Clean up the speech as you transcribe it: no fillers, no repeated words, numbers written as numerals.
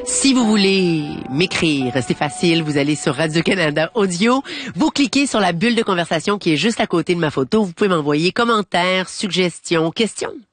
Si vous voulez m'écrire, c'est facile, vous allez sur Radio-Canada Audio, vous cliquez sur la bulle de conversation qui est juste à côté de ma photo, vous pouvez m'envoyer commentaires, suggestions, questions.